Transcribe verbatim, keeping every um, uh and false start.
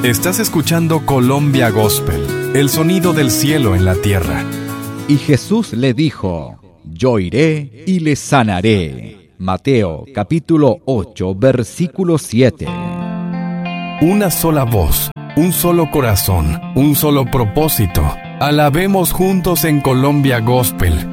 Estás escuchando Colombia Gospel, el sonido del cielo en la tierra. Y Jesús le dijo: Yo iré y le sanaré. Mateo capítulo ocho, versículo siete. Una sola voz, un solo corazón, un solo propósito. Alabemos juntos en Colombia Gospel,